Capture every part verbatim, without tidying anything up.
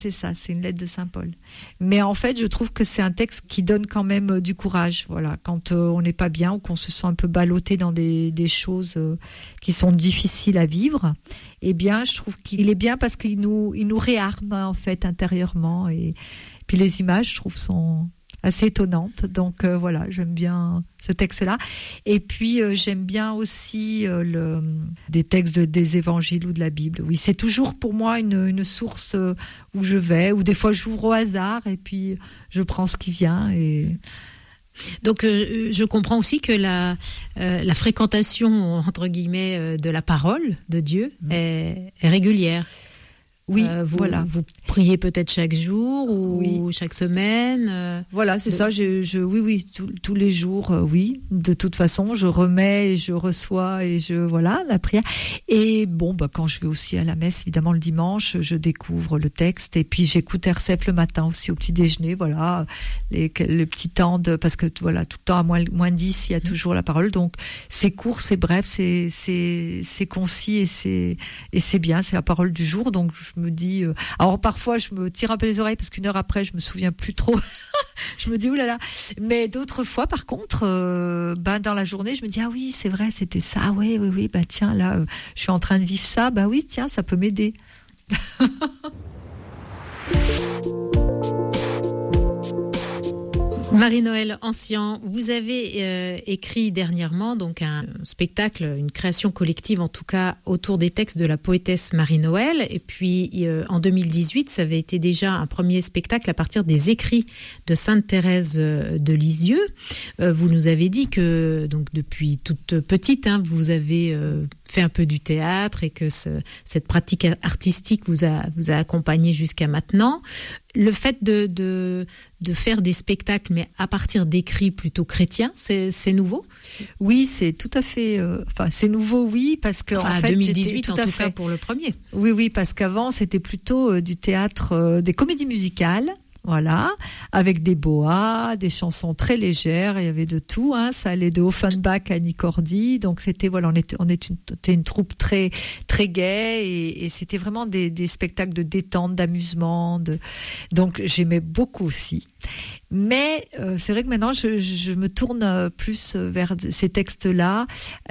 C'est ça, c'est une lettre de Saint Paul. Mais en fait, je trouve que c'est un texte qui donne quand même euh, du courage. Voilà, quand euh, on n'est pas bien ou qu'on se sent un peu ballotté dans des, des choses euh, qui sont difficiles à vivre, eh bien, je trouve qu'il est bien parce qu'il nous, il nous réarme en fait intérieurement. Et puis les images, je trouve, sont assez étonnante. Donc euh, voilà, j'aime bien ce texte-là. Et puis euh, j'aime bien aussi euh, le, des textes de, des évangiles ou de la Bible. Oui, c'est toujours pour moi une, une source euh, où je vais, ou des fois j'ouvre au hasard et puis je prends ce qui vient. Et... Donc euh, je comprends aussi que la, euh, la fréquentation, entre guillemets, euh, de la parole de Dieu mmh. est, est régulière. Oui, euh, vous, voilà. Vous priez peut-être chaque jour ou oui. chaque semaine euh, Voilà, c'est de... ça. Je, je, oui, oui, tout, tous les jours, euh, oui. De toute façon, je remets, et je reçois et je voilà la prière. Et bon, bah quand je vais aussi à la messe, évidemment le dimanche, je découvre le texte et puis j'écoute R C F le matin aussi au petit déjeuner. Voilà, les, le petit temps de parce que voilà tout le temps à moins moins dix, il y a toujours la parole. Donc c'est court, c'est bref, c'est c'est c'est concis et c'est et c'est bien. C'est la parole du jour. Donc je me dis, euh... alors parfois je me tire un peu les oreilles parce qu'une heure après je me souviens plus trop. Je me dis oulala. Mais d'autres fois par contre, euh, ben dans la journée je me dis ah oui c'est vrai c'était ça, oui oui oui bah tiens là euh, je suis en train de vivre ça, bah oui tiens ça peut m'aider. Marie-Noëlle Ancien, vous avez euh, écrit dernièrement donc un spectacle, une création collective en tout cas autour des textes de la poétesse Marie-Noëlle. Et puis euh, en deux mille dix-huit, ça avait été déjà un premier spectacle à partir des écrits de Sainte Thérèse de Lisieux. Euh, vous nous avez dit que donc depuis toute petite, hein, vous avez euh, fait un peu du théâtre et que ce, cette pratique artistique vous a vous a accompagné jusqu'à maintenant. Le fait de, de, de faire des spectacles, mais à partir d'écrits plutôt chrétiens, c'est, c'est nouveau ? Oui, c'est tout à fait... Euh, enfin, c'est nouveau, oui, parce que enfin, en fait, deux mille dix-huit, tout en à tout fait... cas, pour le premier. Oui, oui, parce qu'avant, c'était plutôt euh, du théâtre, euh, des comédies musicales, voilà, avec des boas, des chansons très légères, il y avait de tout, hein, ça allait de Offenbach à Nicordi, donc c'était, voilà, on était, on était une, était une troupe très, très gaie, et, et c'était vraiment des, des spectacles de détente, d'amusement, de... donc j'aimais beaucoup aussi. Mais euh, c'est vrai que maintenant je, je me tourne plus vers ces textes-là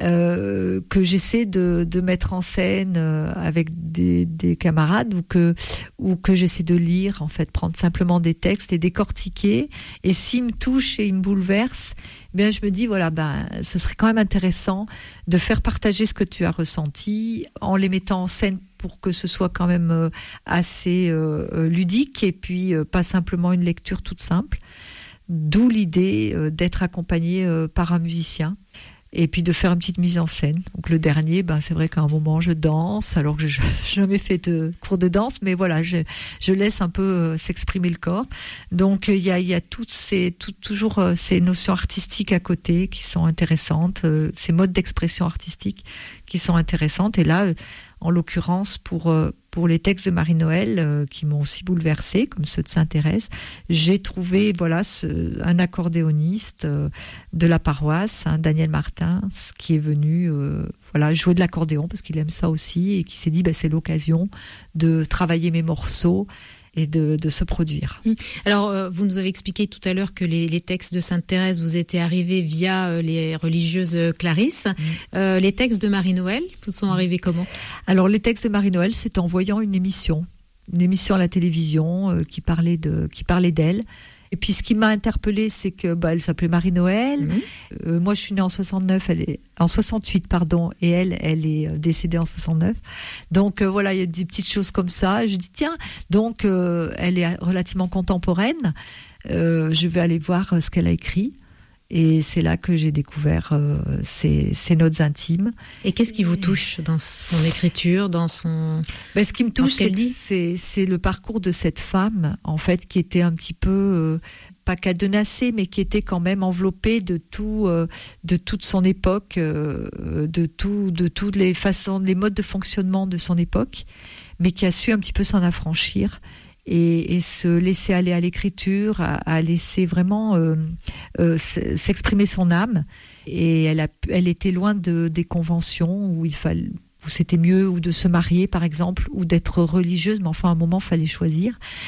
euh, que j'essaie de, de mettre en scène euh, avec des, des camarades ou que, ou que j'essaie de lire, en fait, prendre simplement des textes et décortiquer. Et s'ils me touchent et ils me bouleversent, eh bien je me dis voilà, ben ce serait quand même intéressant de faire partager ce que tu as ressenti en les mettant en scène pour que ce soit quand même assez euh, ludique et puis euh, pas simplement une lecture toute simple. D'où l'idée euh, d'être accompagné euh, par un musicien et puis de faire une petite mise en scène. Donc le dernier, ben c'est vrai qu'à un moment je danse alors que je n'ai jamais fait de cours de danse, mais voilà, je, je laisse un peu euh, s'exprimer le corps. Donc il y a, il y a toutes ces, tout, toujours euh, ces notions artistiques à côté qui sont intéressantes, euh, ces modes d'expression artistique qui sont intéressantes. Et là, euh, en l'occurrence, pour, pour les textes de Marie-Noëlle euh, qui m'ont aussi bouleversée, comme ceux de Sainte-Thérèse, j'ai trouvé voilà, ce, un accordéoniste euh, de la paroisse, hein, Daniel Martin, qui est venu euh, voilà, jouer de l'accordéon parce qu'il aime ça aussi et qui s'est dit bah, c'est l'occasion de travailler mes morceaux et de, de se produire. Alors, euh, vous nous avez expliqué tout à l'heure que les, les textes de Sainte Thérèse vous étaient arrivés via euh, les religieuses Clarisse. Mmh. Euh, les textes de Marie-Noëlle vous sont arrivés comment ? Alors, les textes de Marie-Noëlle, c'est en voyant une émission, une émission à la télévision euh, qui parlait de, qui parlait d'elle. Et puis, ce qui m'a interpellée, c'est que bah, elle s'appelait Marie-Noëlle. Mmh. Euh, moi, je suis née en soixante-neuf, elle est en soixante-huit, pardon, et elle, elle est décédée en soixante-neuf. Donc euh, voilà, il y a des petites choses comme ça. Je dis tiens, donc euh, elle est relativement contemporaine. Euh, je vais aller voir ce qu'elle a écrit. Et c'est là que j'ai découvert euh, ces, ces notes intimes. Et qu'est-ce qui vous touche dans son écriture, dans son... Ben, ce qui me touche, c'est, c'est, c'est le parcours de cette femme, en fait, qui était un petit peu, euh, pas cadenassée, mais qui était quand même enveloppée de tout, euh, de toute son époque, euh, de tout, de toutes les façons, les modes de fonctionnement de son époque, mais qui a su un petit peu s'en affranchir. Et, et se laisser aller à l'écriture, à, à laisser vraiment euh, euh, s'exprimer son âme. Et elle, a, elle était loin de, des conventions où il fallait, où c'était mieux ou de se marier par exemple, ou d'être religieuse, mais enfin à un moment il fallait choisir.